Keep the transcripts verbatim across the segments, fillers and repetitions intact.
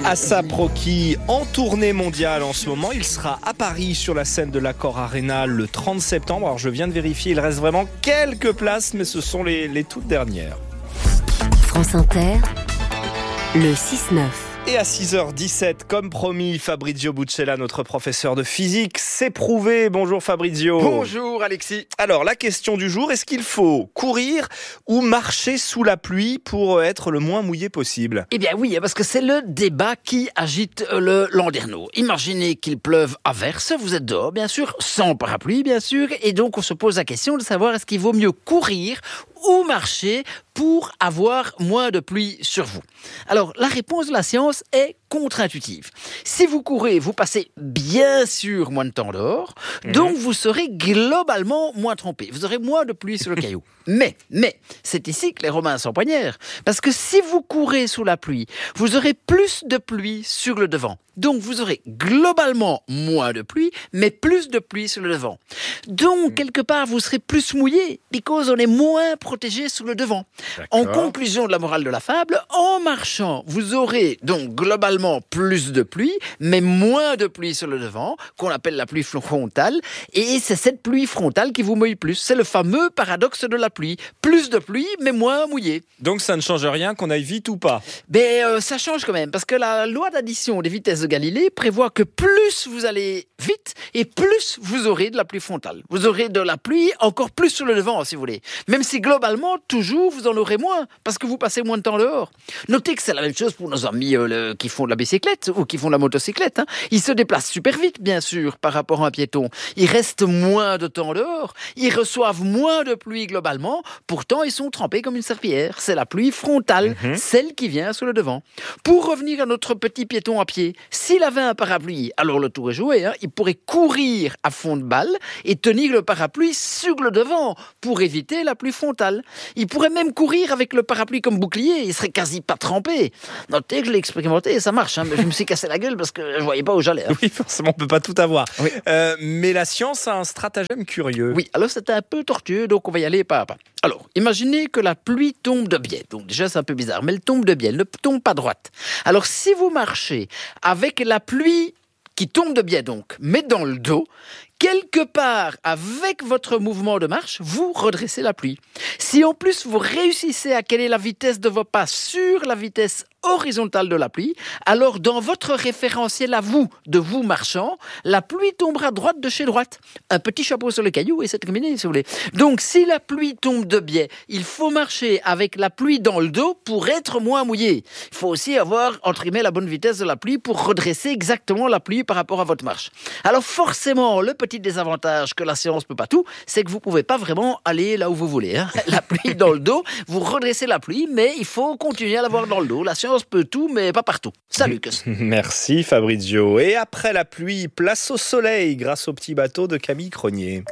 A$ap Rocky en tournée mondiale en ce moment. Il sera à Paris sur la scène de l'Accor Arena le trente septembre. Alors je viens de vérifier, il reste vraiment quelques places, mais ce sont les, les toutes dernières. France Inter, le six neuf. Et à six heures dix-sept, comme promis, Fabrizio Buccella, notre professeur de physique, s'est prouvé. Bonjour Fabrizio. Bonjour Alexis. Alors la question du jour, est-ce qu'il faut courir ou marcher sous la pluie pour être le moins mouillé possible ? Eh bien oui, parce que c'est le débat qui agite le landerneau. Imaginez qu'il pleuve à verse, vous êtes dehors bien sûr, sans parapluie bien sûr, et donc on se pose la question de savoir est-ce qu'il vaut mieux courir ou marcher pour avoir moins de pluie sur vous. Alors, la réponse de la science est contre-intuitive. Si vous courez, vous passez bien sûr moins de temps dehors, mmh. donc vous serez globalement moins trempé. Vous aurez moins de pluie sur le caillou. Mais, mais, c'est ici que les Romains s'empoignèrent. Parce que si vous courez sous la pluie, vous aurez plus de pluie sur le devant. Donc, vous aurez globalement moins de pluie, mais plus de pluie sur le devant. Donc, quelque part, vous serez plus mouillé, because on est moins protégé sur le devant. D'accord. En conclusion de la morale de la fable, en marchant, vous aurez donc globalement plus de pluie, mais moins de pluie sur le devant, qu'on appelle la pluie frontale. Et c'est cette pluie frontale qui vous mouille plus. C'est le fameux paradoxe de la pluie. Plus de pluie, mais moins mouillé. Donc, ça ne change rien qu'on aille vite ou pas ? Ben, euh, ça change quand même, parce que la loi d'addition des vitesses de Galilée prévoit que plus vous allez vite et plus vous aurez de la pluie frontale. Vous aurez de la pluie encore plus sur le devant, si vous voulez. Même si globalement, toujours, vous en aurez moins parce que vous passez moins de temps dehors. Notez que c'est la même chose pour nos amis euh, le, qui font de la bicyclette ou qui font de la motocyclette. Hein. Ils se déplacent super vite, bien sûr, par rapport à un piéton. Ils restent moins de temps dehors. Ils reçoivent moins de pluie globalement. Pourtant, ils sont trempés comme une serpillière. C'est la pluie frontale, mmh. celle qui vient sur le devant. Pour revenir à notre petit piéton à pied, s'il avait un parapluie, alors le tour est joué. Hein. Il pourrait courir à fond de balle et tenir le parapluie sur le devant pour éviter la pluie frontale. Il pourrait même courir avec le parapluie comme bouclier. Il serait quasi pas trempé. Notez que je l'ai expérimenté et ça marche. Hein, mais je me suis cassé la gueule parce que je voyais pas où j'allais. Hein. Oui, forcément, on peut pas tout avoir. Oui. Euh, mais la science a un stratagème curieux. Oui, alors c'était un peu tortueux, donc on va y aller pas à pas. Alors, imaginez que la pluie tombe de biais. Donc déjà, c'est un peu bizarre, mais elle tombe de biais, elle ne tombe pas droite. Alors, si vous marchez avec la pluie qui tombe de biais donc, mais dans le dos, quelque part, avec votre mouvement de marche, vous redressez la pluie. Si en plus vous réussissez à caler la vitesse de vos pas sur la vitesse horizontale de la pluie, alors dans votre référentiel à vous, de vous marchant, la pluie tombera droite de chez droite. Un petit chapeau sur le caillou et c'est terminé, si vous voulez. Donc si la pluie tombe de biais, il faut marcher avec la pluie dans le dos pour être moins mouillé. Il faut aussi avoir, entre guillemets, la bonne vitesse de la pluie pour redresser exactement la pluie par rapport à votre marche. Alors forcément, le petit désavantage que la science peut pas tout, c'est que vous pouvez pas vraiment aller là où vous voulez. Hein. La pluie dans le dos, vous redressez la pluie, mais il faut continuer à l'avoir dans le dos. La science peut tout, mais pas partout. Salut. Merci Fabrizio. Et après la pluie, place au soleil grâce au petit bateau de Camille Cronier.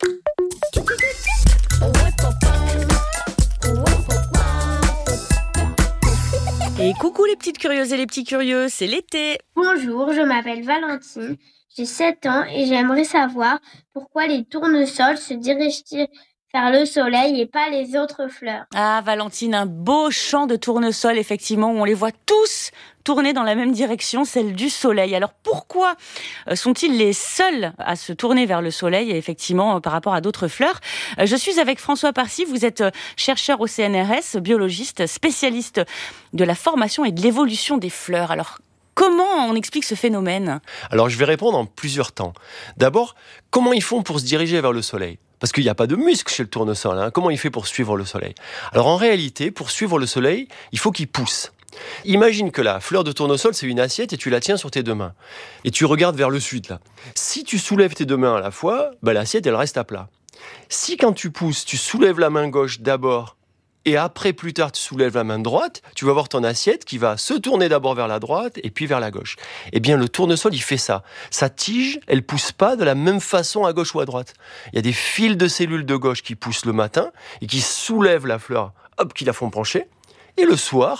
Et coucou les petites curieuses et les petits curieux, c'est l'été. Bonjour, je m'appelle Valentine, j'ai sept ans et j'aimerais savoir pourquoi les tournesols se dirigent-ils vers le soleil et pas les autres fleurs. Ah Valentine, un beau champ de tournesols effectivement où on les voit tous tourner dans la même direction, celle du soleil. Alors pourquoi sont-ils les seuls à se tourner vers le soleil et effectivement par rapport à d'autres fleurs ? Je suis avec François Parcy, vous êtes chercheur au C N R S, biologiste, spécialiste de la formation et de l'évolution des fleurs. Alors comment on explique ce phénomène ? Alors je vais répondre en plusieurs temps. D'abord, comment ils font pour se diriger vers le soleil ? Parce qu'il n'y a pas de muscle chez le tournesol. Hein. Comment il fait pour suivre le soleil ? Alors en réalité, pour suivre le soleil, il faut qu'il pousse. Imagine que la fleur de tournesol, c'est une assiette et tu la tiens sur tes deux mains. Et tu regardes vers le sud, là. Si tu soulèves tes deux mains à la fois, bah, l'assiette, elle reste à plat. Si quand tu pousses, tu soulèves la main gauche d'abord, et après, plus tard, tu soulèves la main droite, tu vas voir ton assiette qui va se tourner d'abord vers la droite et puis vers la gauche. Eh bien, le tournesol, il fait ça. Sa tige, elle pousse pas de la même façon à gauche ou à droite. Il y a des fils de cellules de gauche qui poussent le matin et qui soulèvent la fleur, hop, qui la font pencher. Et le soir,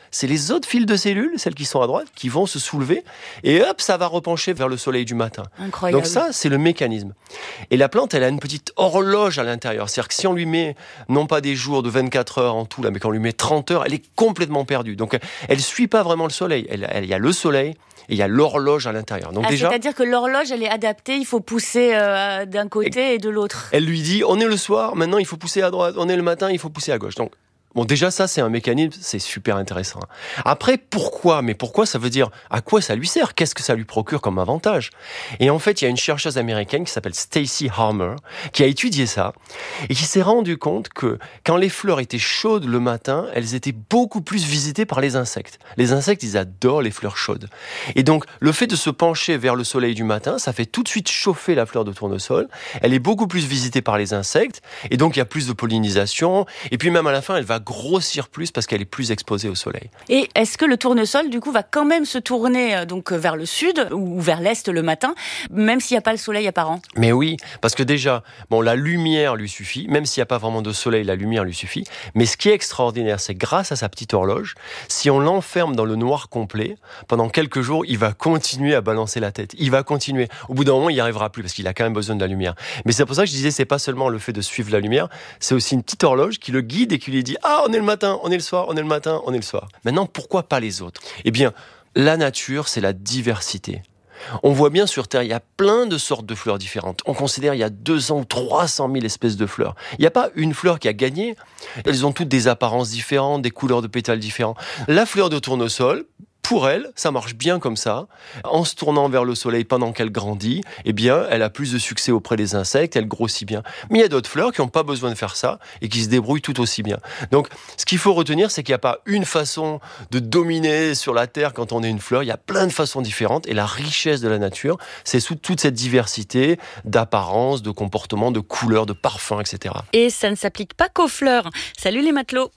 c'est les autres files de cellules, celles qui sont à droite, qui vont se soulever et hop, ça va repencher vers le soleil du matin. Incroyable. Donc ça, c'est le mécanisme. Et la plante, elle a une petite horloge à l'intérieur. C'est-à-dire que si on lui met, non pas des jours de vingt-quatre heures en tout, là, mais qu'on lui met trente heures, elle est complètement perdue. Donc elle ne suit pas vraiment le soleil. Elle, elle, il y a le soleil, et il y a l'horloge à l'intérieur. Donc ah, déjà, c'est-à-dire que l'horloge, elle est adaptée, il faut pousser euh, d'un côté et de l'autre. Elle lui dit, on est le soir, maintenant il faut pousser à droite, on est le matin, il faut pousser à gauche. Donc, bon, déjà, ça, c'est un mécanisme, c'est super intéressant. Après, pourquoi? Mais pourquoi, ça veut dire, à quoi ça lui sert? Qu'est-ce que ça lui procure comme avantage? Et en fait, il y a une chercheuse américaine qui s'appelle Stacy Harmer, qui a étudié ça, et qui s'est rendu compte que quand les fleurs étaient chaudes le matin, elles étaient beaucoup plus visitées par les insectes. Les insectes, ils adorent les fleurs chaudes. Et donc, le fait de se pencher vers le soleil du matin, ça fait tout de suite chauffer la fleur de tournesol. Elle est beaucoup plus visitée par les insectes, et donc il y a plus de pollinisation, et puis même à la fin, elle va grossir plus parce qu'elle est plus exposée au soleil. Et est-ce que le tournesol, du coup, va quand même se tourner donc vers le sud ou vers l'est le matin, même s'il n'y a pas le soleil apparent? Mais oui, parce que déjà, bon, la lumière lui suffit, même s'il n'y a pas vraiment de soleil, la lumière lui suffit. Mais ce qui est extraordinaire, c'est grâce à sa petite horloge, si on l'enferme dans le noir complet, pendant quelques jours, il va continuer à balancer la tête. Il va continuer. Au bout d'un moment, il n'y arrivera plus parce qu'il a quand même besoin de la lumière. Mais c'est pour ça que je disais, c'est pas seulement le fait de suivre la lumière, c'est aussi une petite horloge qui le guide et qui lui dit « Ah, on est le matin, on est le soir, on est le matin, on est le soir. » Maintenant, pourquoi pas les autres? Eh bien, la nature, c'est la diversité. On voit bien sur Terre, il y a plein de sortes de fleurs différentes. On considère il y a deux cents ou trois cent mille espèces de fleurs. Il n'y a pas une fleur qui a gagné. Elles ont toutes des apparences différentes, des couleurs de pétales différentes. La fleur de tournesol, pour elle, ça marche bien comme ça. En se tournant vers le soleil pendant qu'elle grandit, eh bien, elle a plus de succès auprès des insectes, elle grossit bien. Mais il y a d'autres fleurs qui n'ont pas besoin de faire ça et qui se débrouillent tout aussi bien. Donc, ce qu'il faut retenir, c'est qu'il n'y a pas une façon de dominer sur la Terre quand on est une fleur. Il y a plein de façons différentes et la richesse de la nature, c'est sous toute cette diversité d'apparence, de comportement, de couleurs, de parfums, et cetera. Et ça ne s'applique pas qu'aux fleurs. Salut les matelots.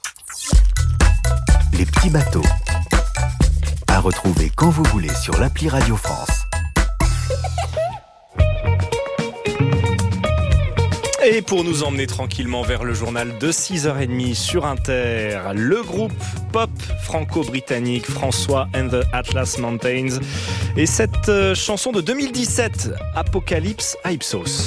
Les petits bateaux. À retrouver quand vous voulez sur l'appli Radio France. Et pour nous emmener tranquillement vers le journal de six heures trente sur Inter, le groupe pop franco-britannique François and the Atlas Mountains et cette chanson de deux mille dix-sept, Apocalypse à Ipsos.